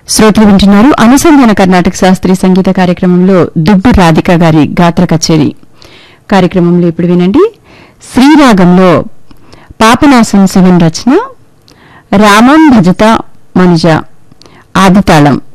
శ్రోతలు వింటున్నారు అనుసంధాన కర్ణాటక శాస్త్రీయ సంగీత కార్యక్రమంలో దుబ్బు రాధిక గారి గాత్ర కచేరీ కార్యక్రమంలో ఇప్పుడు వినండి. శ్రీరాగంలో పాపనాశం శివన్ రచన రామం భజత మనుజ ఆదితాళం.